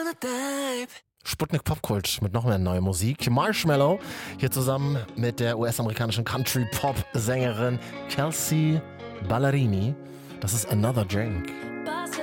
Sputnik Popkult mit noch mehr neuer Musik. Marshmello hier zusammen mit der US-amerikanischen Country-Pop-Sängerin Kelsea Ballerini. Das ist Another Drink.